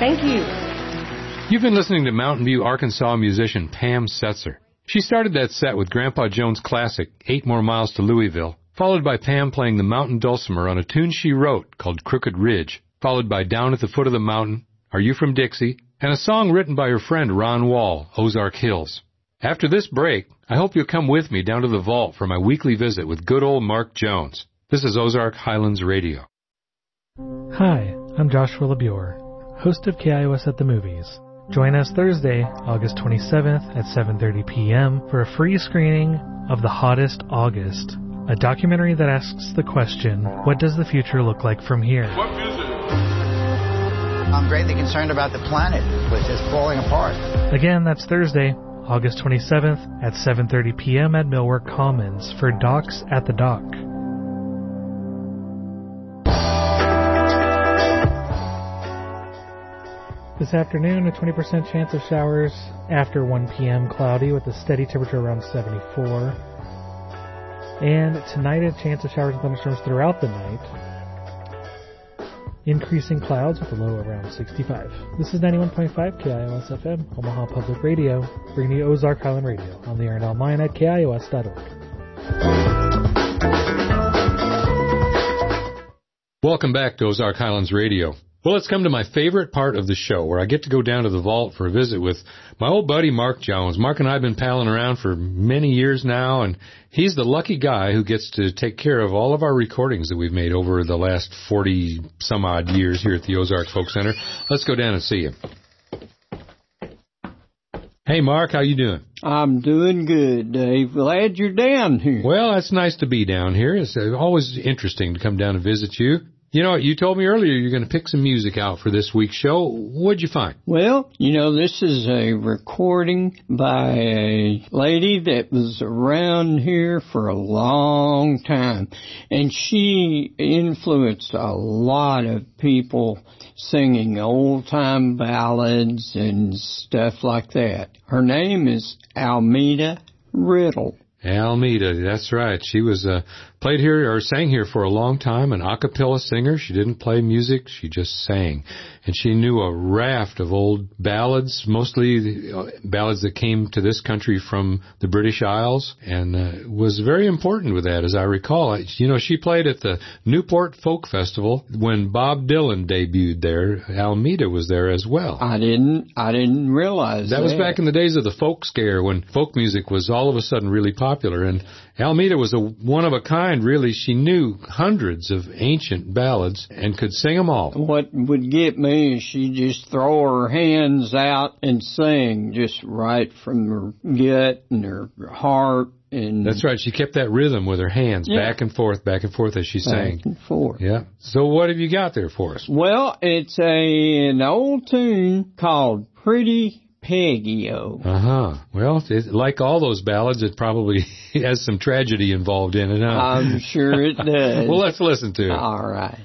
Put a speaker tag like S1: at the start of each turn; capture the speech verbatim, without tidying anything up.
S1: Thank you.
S2: You've been listening to Mountain View, Arkansas musician Pam Setzer. She started that set with Grandpa Jones' classic, Eight More Miles to Louisville, followed by Pam playing the mountain dulcimer on a tune she wrote called Crooked Ridge, followed by Down at the Foot of the Mountain, Are You From Dixie, and a song written by her friend Ron Wall, Ozark Hills. After this break, I hope you'll come with me down to the vault for my weekly visit with good old Mark Jones. This is Ozark Highlands Radio.
S3: Hi, I'm Joshua LeBure, host of K I O S at the Movies. Join us Thursday, August twenty-seventh at seven thirty p.m. for a free screening of The Hottest August, a documentary that asks the question, what does the future look like from here?
S4: What is it?
S5: I'm greatly concerned about the planet, which is falling apart.
S3: Again, that's Thursday, August twenty-seventh at seven thirty p.m. at Millwork Commons for Docs at the Dock. This afternoon, a twenty percent chance of showers after one p.m. cloudy with a steady temperature around seventy-four. And tonight, a chance of showers and thunderstorms throughout the night. Increasing clouds with a low around sixty-five. This is ninety-one point five K I O S F M, Omaha Public Radio, bringing you Ozark Highland Radio on the air and online at K I O S dot org.
S2: Welcome back to Ozark Highlands Radio. Well, let's come to my favorite part of the show, where I get to go down to the vault for a visit with my old buddy Mark Jones. Mark and I have been palling around for many years now, and he's the lucky guy who gets to take care of all of our recordings that we've made over the last forty-some-odd years here at the Ozark Folk Center. Let's go down and see him. Hey, Mark, how you doing?
S6: I'm doing good, Dave. Glad you're down here.
S2: Well, it's nice to be down here. It's always interesting to come down and visit you. You know, you told me earlier you're going to pick some music out for this week's show. What'd you find?
S6: Well, you know, this is a recording by a lady that was around here for a long time, and she influenced a lot of people singing old-time ballads and stuff like that. Her name is Almeda Riddle.
S2: Almeda, that's right. She was uh, played here or sang here for a long time, an a cappella singer. She didn't play music, she just sang. And she knew a raft of old ballads, mostly uh, ballads that came to this country from the British Isles, and uh, was very important with that, as I recall. You know, she played at the Newport Folk Festival when Bob Dylan debuted there. Almeda was there as well.
S6: I didn't, I didn't realize that.
S2: That was back in the days of the folk scare, when folk music was all of a sudden really popular, and Almeda was a one of a kind, really. She knew hundreds of ancient ballads and could sing them all.
S6: What would get me is she'd just throw her hands out and sing just right from her gut and her heart. And
S2: that's right. She kept that rhythm with her hands, yeah. back and forth, back and forth as she sang.
S6: Back and forth.
S2: Yeah. So what have you got there for us?
S6: Well, it's a an old tune called Pretty Peggy-O.
S2: Uh-huh. Well, it, like all those ballads, it probably has some tragedy involved in it, huh?
S6: I'm sure it does.
S2: Well, let's listen to it.
S6: All right.